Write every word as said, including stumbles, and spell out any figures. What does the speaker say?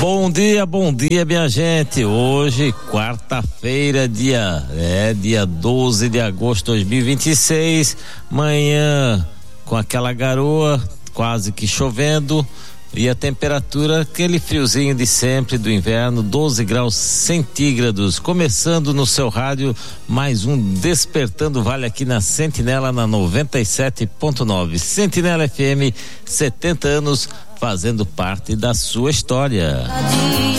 Bom dia, bom dia, minha gente. Hoje, quarta-feira, dia, é, dia doze de agosto de dois mil e vinte e seis. Manhã com aquela garoa, quase que chovendo. E a temperatura, aquele friozinho de sempre do inverno, doze graus centígrados. Começando no seu rádio, mais um Despertando Vale aqui na Sentinela, na noventa e sete ponto nove. Sentinela F M, setenta anos, fazendo parte da sua história.